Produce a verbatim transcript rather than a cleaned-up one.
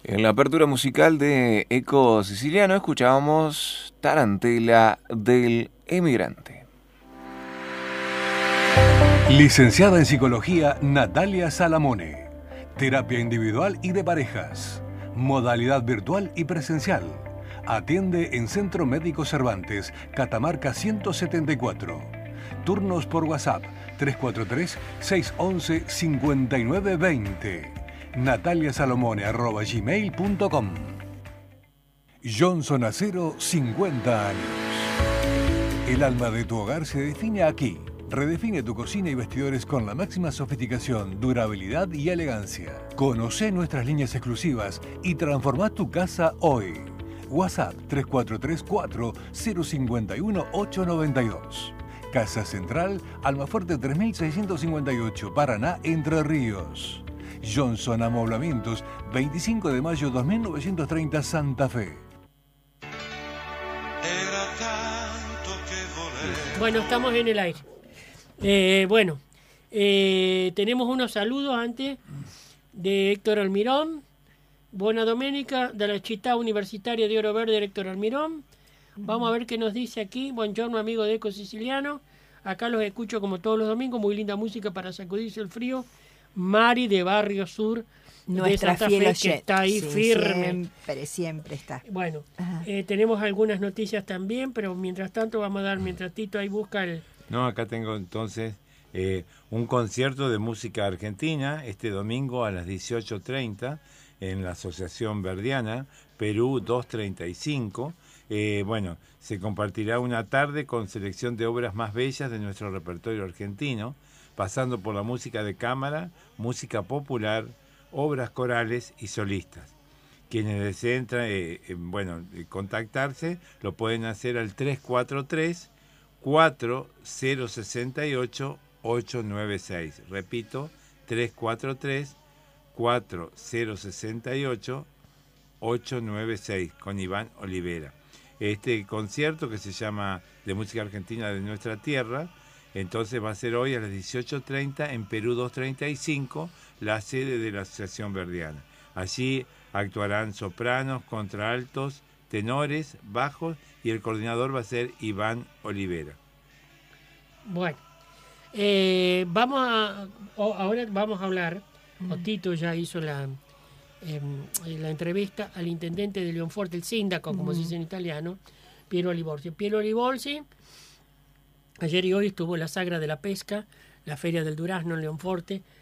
En la apertura musical de Eco Siciliano escuchábamos Tarantela del Emigrante. Licenciada en Psicología Natalia Salamone. Terapia individual y de parejas. Modalidad virtual y presencial. Atiende en Centro Médico Cervantes, Catamarca ciento setenta y cuatro. Turnos por WhatsApp tres cuatro tres, seis uno uno, cinco nueve dos cero. natalia salomone arroba gmail punto com. Johnson Acero, cincuenta años. El alma de tu hogar se define aquí. Redefine tu cocina y vestidores con la máxima sofisticación, durabilidad y elegancia. Conoce nuestras líneas exclusivas y transforma tu casa hoy. WhatsApp tres cuatro tres cuatro, cero cinco uno, ocho nueve dos. Casa Central, Almafuerte tres mil seiscientos cincuenta y ocho, Paraná, Entre Ríos. Johnson Amoblamientos, veinticinco de mayo dos mil novecientos treinta, Santa Fe. Bueno, estamos en el aire. Eh, bueno, eh, tenemos unos saludos antes de Héctor Almirón. Buena Doménica, de la Città Universitaria de Oro Verde, Héctor Almirón. Vamos a ver qué nos dice aquí. Buongiorno, amigo de Eco Siciliano. Acá los escucho como todos los domingos. Muy linda música para sacudirse el frío. Mari de Barrio Sur, nuestra de Santa fiel Fe, oyente, que está ahí sí, firme. Siempre, siempre está. Bueno, eh, tenemos algunas noticias también, pero mientras tanto vamos a dar, mientras Tito ahí busca el... No, acá tengo entonces eh, un concierto de música argentina este domingo a las dieciocho treinta en la Asociación Verdiana, Perú doscientos treinta y cinco. Eh, bueno, se compartirá una tarde con selección de obras más bellas de nuestro repertorio argentino, pasando por la música de cámara, música popular, obras corales y solistas. Quienes deseen eh, eh, bueno, eh, contactarse lo pueden hacer al tres cuatro tres, cuatro cero seis ocho, ocho nueve seis. Repito, tres cuatro tres, cuatro cero seis ocho, ocho nueve seis, con Iván Olivera. Este concierto, que se llama de música argentina de nuestra tierra, entonces va a ser hoy a las dieciocho treinta en Perú doscientos treinta y cinco, la sede de la Asociación Verdiana. Allí actuarán sopranos, contraaltos, tenores, bajos, y el coordinador va a ser Iván Olivera. Bueno, eh, vamos a ahora vamos a hablar, mm. o Tito ya hizo la eh, la entrevista al intendente de Leonforte, el sindaco, como mm. se dice en italiano, Piero Liborsi. Piero Liborsi, ayer y hoy estuvo la Sagra de la Pesca, la Feria del Durazno en Leonforte,